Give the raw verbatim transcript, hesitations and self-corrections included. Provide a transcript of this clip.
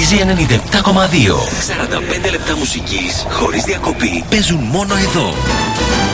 Energy ενενήντα επτά κόμμα δύο. σαράντα πέντε λεπτά μουσικής χωρίς διακοπή παίζουν μόνο εδώ.